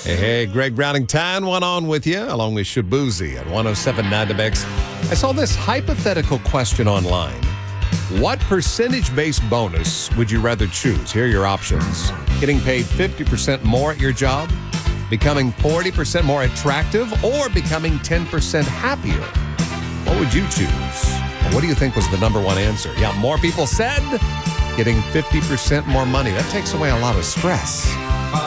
Hey, Greg Browning, Tan one on with you, along with Shabuzi at 107.9 The Mix. I saw this hypothetical question online. What percentage-based bonus would you rather choose? Here are your options. Getting paid 50% more at your job, becoming 40% more attractive, or becoming 10% happier. What would you choose? What do you think was the number one answer? Yeah, more people said getting 50% more money. That takes away a lot of stress.